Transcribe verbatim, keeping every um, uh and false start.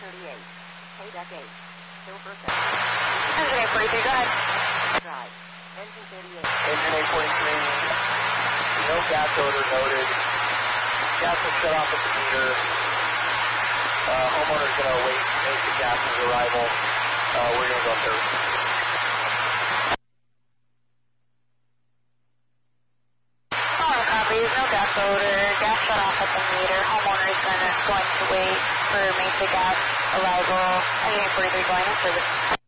thirty-eight. K deck eight. Still for seven. Engine eight forty-three, go ahead. Drive. Engine thirty-eight. Engine eight forty-three. No gas odor noted. Gas will shut off at the meter. Uh, homeowner's going to wait to make the gas's arrival. Uh, we're going to go up there. All copies, no gas odor, gas shut off at the meter. Homeowner is gonna, going to wait for maintenance gas arrival. Engine eight forty-three going in service.